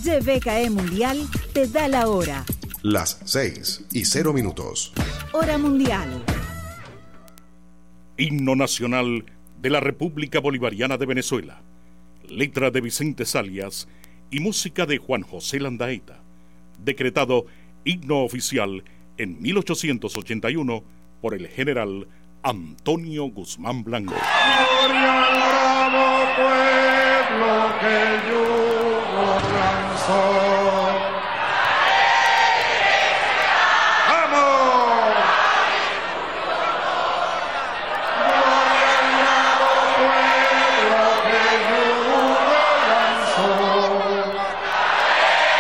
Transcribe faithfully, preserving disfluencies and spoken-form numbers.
Y B K E Mundial te da la hora. Las seis y cero minutos. Hora mundial. Himno nacional de la República Bolivariana de Venezuela. Letra de Vicente Salias y música de Juan José Landaeta. Decretado himno oficial en mil ochocientos ochenta y uno por el general Antonio Guzmán Blanco. Gloria al bravo pueblo que el yugo lanzó.